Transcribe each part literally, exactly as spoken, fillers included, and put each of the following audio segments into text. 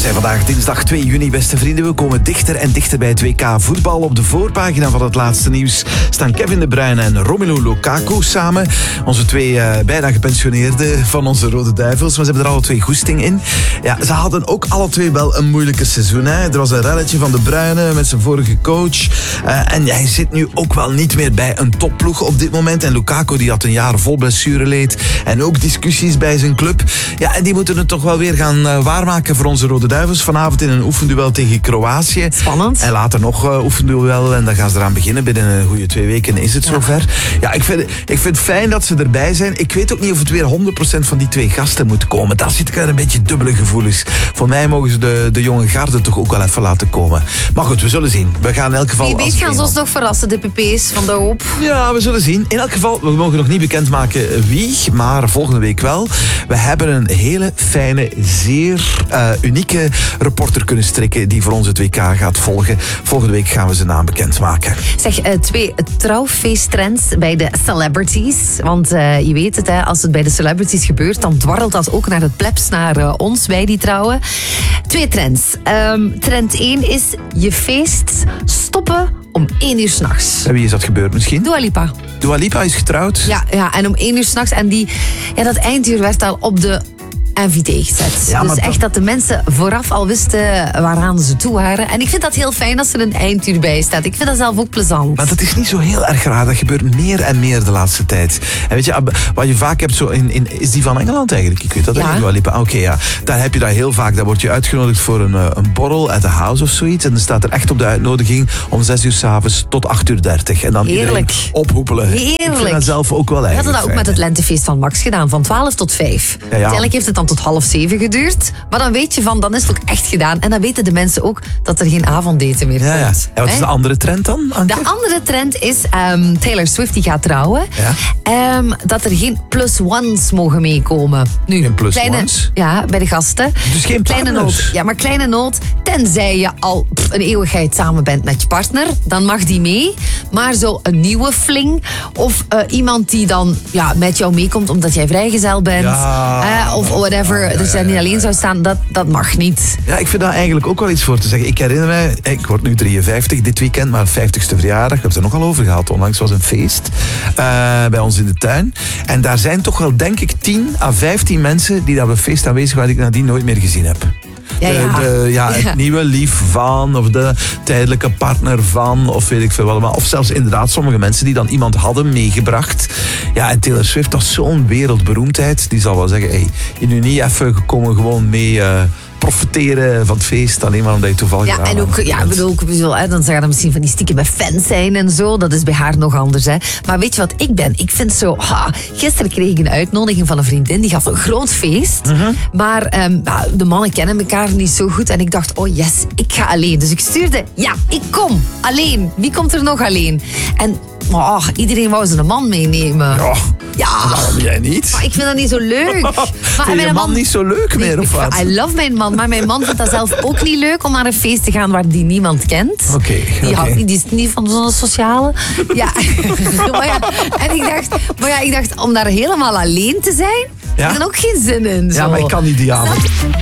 zijn vandaag dinsdag twee juni, beste vrienden. We komen dichter en dichter bij het W K voetbal. Op de voorpagina van het laatste nieuws staan Kevin De Bruyne en Romelu Lukaku samen. Onze twee uh, bijna gepensioneerden van onze Rode Duivels. Maar ze hebben er alle twee goesting in. Ja, ze hadden ook alle twee wel een moeilijke seizoen. Hè. Er was een relletje van De Bruyne met zijn vorige coach. Uh, en hij zit nu ook wel niet meer bij een topploeg op dit moment. En Lukaku die had een jaar vol blessureleed. En ook discussies bij zijn club. Ja, en die moeten het toch wel weer gaan uh, waarmaken voor onze Rode Duivels. Vanavond in een oefenduel tegen Kroatië. Spannend. En later nog uh, oefenduel. En dan gaan ze eraan beginnen. Binnen een goede twee weken is het ja. zover. Ja, ik vind, ik vind het fijn dat ze erbij zijn. Ik weet ook niet of het weer honderd procent van die twee gasten moet komen. Daar zit ik er een beetje dubbele gevoelens. Voor mij mogen ze de, de jonge garde toch ook wel even laten komen. Maar goed, we zullen zien. We gaan in elk geval... Wie weet gaan ze ons nog verrassen, de pp's van de hoop. Ja, we zullen zien. In elk geval, we mogen nog niet bekendmaken wie, maar volgende week wel. We hebben een hele fijne, zeer uh, unieke reporter kunnen strikken die voor ons het W K gaat volgen. Volgende week gaan we zijn naam bekendmaken. Zeg, uh, twee trouwfeesttrends bij de celebrities. Want uh, je weet het, hè, als het bij de celebrities gebeurt, dan dwarrelt dat ook naar het plebs, naar uh, ons, bij die trouwen. Twee trends. Um, trend één is je feest stoppen om één uur 's nachts. En wie is dat gebeurd misschien? Dua Lipa. Dua Lipa is getrouwd? Ja, ja, en om één uur 's nachts. En die, ja, dat einduur werd al op de N V D gezet. Ja, dus echt dat... dat de mensen vooraf al wisten waaraan ze toe waren. En ik vind dat heel fijn als er een einduur bij staat. Ik vind dat zelf ook plezant. Maar dat is niet zo heel erg raar. Dat gebeurt meer en meer de laatste tijd. En weet je, wat je vaak hebt zo in, in is die van Engeland eigenlijk? Ik weet dat ja. wel. Oké, okay, ja. Daar heb je dat heel vaak. Daar word je uitgenodigd voor een, een borrel at the house of zoiets. En dan staat er echt op de uitnodiging om zes uur 's avonds tot acht uur dertig. En dan heerlijk. Ophoepelen. Heerlijk. Ik vind dat zelf ook wel eigenlijk. We hadden dat ook met het lentefeest van Max gedaan. Van twaalf tot vijf. Ja, ja. Uiteindelijk heeft het dan tot half zeven geduurd. Maar dan weet je van, dan is het ook echt gedaan. En dan weten de mensen ook dat er geen avonddaten meer komt. Ja, ja. En wat is de andere trend dan, Anke? De andere trend is um, Taylor Swift die gaat trouwen. Ja. Um, dat er geen plus ones mogen meekomen. Nu, geen plus kleine, ones? Ja, bij de gasten. Dus geen kleine noot. Ja, maar kleine noot. Tenzij je al pff, een eeuwigheid samen bent met je partner, dan mag die mee. Maar zo een nieuwe fling of uh, iemand die dan ja, met jou meekomt omdat jij vrijgezel bent. Ja. Uh, of whatever. Ja, ja, ja, dus jij niet alleen zou staan, dat, dat mag niet. Ja, ik vind daar eigenlijk ook wel iets voor te zeggen. Ik herinner mij, ik word nu drieënvijftig dit weekend, maar vijftigste verjaardag. Ik heb het er nogal over gehad. Onlangs was een feest uh, bij ons in de tuin. En daar zijn toch wel, denk ik, tien à vijftien mensen die daar op een feest aanwezig waren die ik nadien nooit meer gezien heb. Ja, ja. De, de, ja, het ja. nieuwe lief van, of de tijdelijke partner van, of weet ik veel allemaal. Of zelfs inderdaad sommige mensen die dan iemand hadden meegebracht. Ja, en Taylor Swift, dat is zo'n wereldberoemdheid. Die zal wel zeggen, hey, je nu niet even gekomen gewoon mee... Uh, profiteren van het feest, alleen maar omdat je toevallig... Ja, en ook, ja, bedoel, ik bedoel, hè, dan zeggen dan misschien van die stiekem met fans zijn en zo. Dat is bij haar nog anders, hè. Maar weet je wat ik ben? Ik vind zo... Ha, gisteren kreeg ik een uitnodiging van een vriendin, die gaf een groot feest. Mm-hmm. Maar um, de mannen kennen elkaar niet zo goed. En ik dacht, oh yes, ik ga alleen. Dus ik stuurde, ja, ik kom. Alleen. Wie komt er nog alleen? En... Oh, iedereen wou zijn man meenemen. Ja, ja. Waarom jij niet? Maar ik vind dat niet zo leuk. Maar vind je mijn man niet zo leuk meer, of wat? I love mijn man, maar mijn man vindt dat zelf ook niet leuk om naar een feest te gaan waar die niemand kent. Oké. Okay, die, okay. die is niet van zo'n sociale. Ja. maar ja. En ik dacht, maar ja, ik dacht, om daar helemaal alleen te zijn, ja? heb ik er ook geen zin in. Zo. Ja, maar ik kan niet die avond.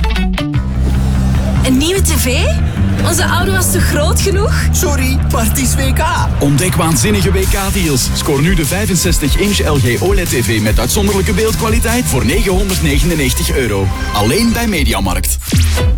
Een nieuwe tv? Onze oude was te groot genoeg? Sorry, maar het is W K. Ontdek waanzinnige W K-deals. Scoor nu de vijfenzestig inch L G O L E D T V met uitzonderlijke beeldkwaliteit voor negenhonderdnegenennegentig euro. Alleen bij Mediamarkt.